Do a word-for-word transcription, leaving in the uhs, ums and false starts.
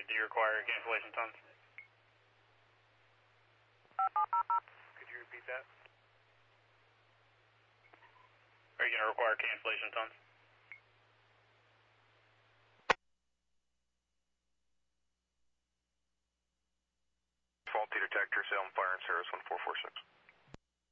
do you require cancellation tons? Could you repeat that? Are you going to require cancellation tons? Faulty detector, Salem Fire and Service one four four six.